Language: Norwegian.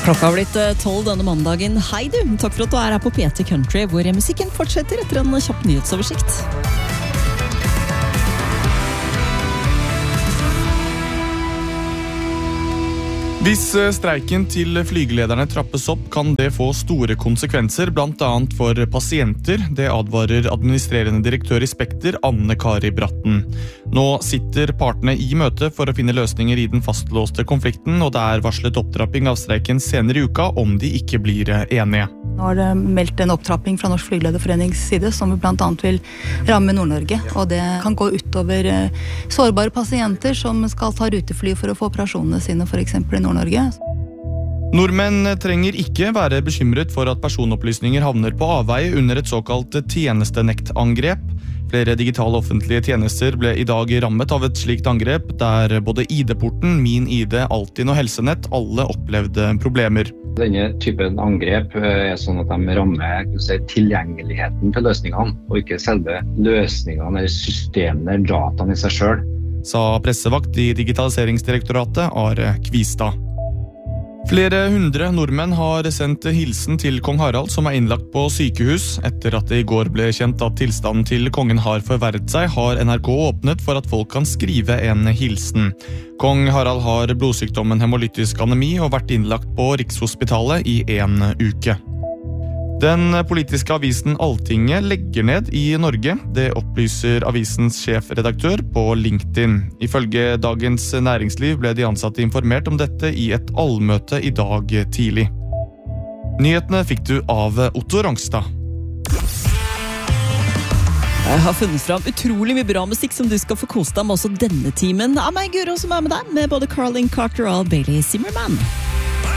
Klokka har blitt 12 denne mandagen. Hei du, takk for at du er her på P3 Country, hvor musikken fortsetter etter en kjapp nyhetsoversikt. Hvis streiken til flygelederne trappes opp, kan det få store konsekvenser, blant annet for pasienter. Det advarer administrerende direktør i Spekter, Anne Kari Bratten. Nå sitter partene i møte for å finne løsninger i den fastlåste konflikten, og det er varslet opptrapping av streiken senere i uka om de ikke blir enige. Nå har det meldt en opptrapping fra Norsk Flygelederforenings side, som blant annet vil ramme Nord-Norge, og det kan gå utover sårbare pasienter som skal ta rutefly for å få operasjonene sine, for eksempel i Nord-Norge. Nordmenn trenger ikke være bekymret for at personopplysninger havner på avveie under et såkalt tjenestenektangrep. Flere digitale offentlige tjenester ble i dag rammet av et slikt angrep, der både ID-porten, Min ID, Altinn og Helsenett alle opplevde problemer. Denne typen angrep er sånn at de rammer tilgjengeligheten til løsningene, og ikke selve løsningene eller systemene eller dataene i seg selv. Sa pressevakt i Digitaliseringsdirektoratet, Are Kvistad. Flere hundre nordmenn har sendt hilsen til kong Harald, som er innlagt på sykehus. Etter at det i går ble kjent at tilstanden til kongen har forverret seg, har NRK åpnet for at folk kan skrive en hilsen. Kong Harald har blodsykdommen hemolytisk anemi og vært innlagt på Rikshospitalet i en uke. Den politiske avisen Altinget legger ned i Norge. Det opplyser avisens sjefredaktør på LinkedIn. Ifølge Dagens Næringsliv ble de ansatte informert om dette i et allmøte i dag tidlig. Nyhetene fikk du av Otto Rongstad. Jeg har funnet fram utrolig mye bra musikk som du skal få kose deg med også denne timen. Av meg, Guro, som er med deg, med både Carling Carter og Bailey Zimmerman.